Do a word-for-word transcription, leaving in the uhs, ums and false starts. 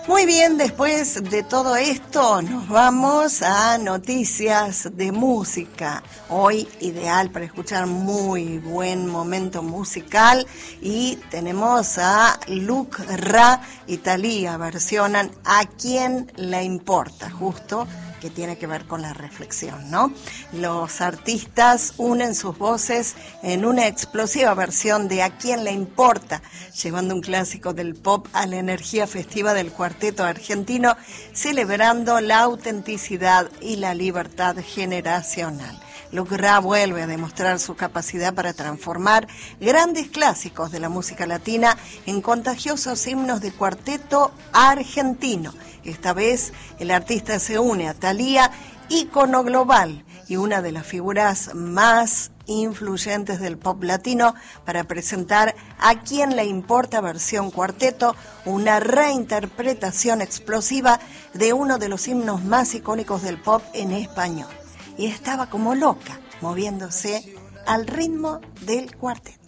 Muy bien, después de todo esto nos vamos a noticias de música. Hoy ideal para escuchar muy buen momento musical y tenemos a Luc Ra y Thalía versionan A quién le importa, justo que tiene que ver con la reflexión, ¿no? Los artistas unen sus voces en una explosiva versión de A quién le importa, llevando un clásico del pop a la energía festiva del cuarteto argentino, celebrando la autenticidad y la libertad generacional. Luc Ra vuelve a demostrar su capacidad para transformar grandes clásicos de la música latina en contagiosos himnos de cuarteto argentino. Esta vez el artista se une a Thalía, ícono global y una de las figuras más influyentes del pop latino, para presentar A quién le importa versión cuarteto, una reinterpretación explosiva de uno de los himnos más icónicos del pop en español. Y estaba como loca, moviéndose al ritmo del cuarteto.